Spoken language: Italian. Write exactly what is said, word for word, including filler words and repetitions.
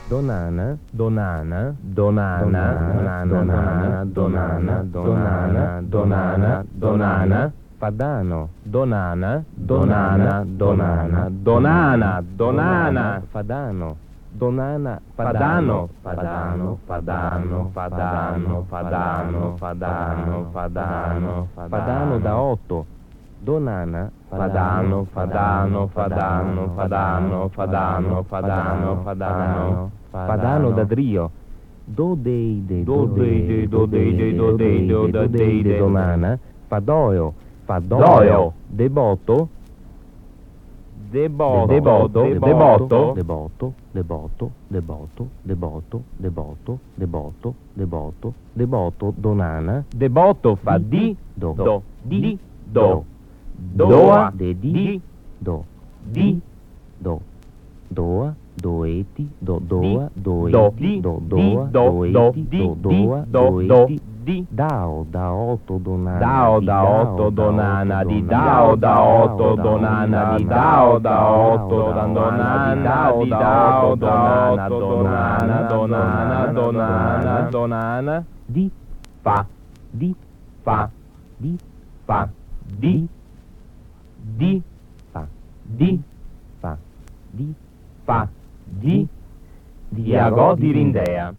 Donana, donana, donana, donana, donana, donana, donana, donana, fadano, donana, donana, donana, donana, donana, fadano, donana, fadano, fadano, fadano, fadano, fadano, fadano, fadano, fadano da otto, donana, fadano, fadano, fadano, fadano, fadano, fadano, fadano, fadano da drio, do dei de do dei de do dei de do dei de do dei de donana, fadoio, fadoio, deboto, deboto, deboto, deboto, deboto, deboto, deboto, deboto, deboto, deboto, deboto, deboto, donana, deboto fa di, do, do, di, do, doa, de di, do, di, do, doa, doeti, do, doa, doeti, do, doa, doeti, do, doa, doeti, di, dao, da otto donana, dao, da otto donana, di dao, da otto donana, di dao, da otto donana, di dao, da otto donana, donana, donana, donana, donana, di, fa, di, fa, di, fa, di, di, fa, di, fa, di, fa, di, Diago di Rindea.